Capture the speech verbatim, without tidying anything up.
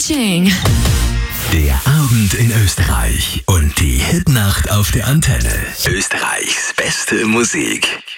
Ching. Der Abend in Österreich und die Hitnacht auf der Antenne. Österreichs beste Musik.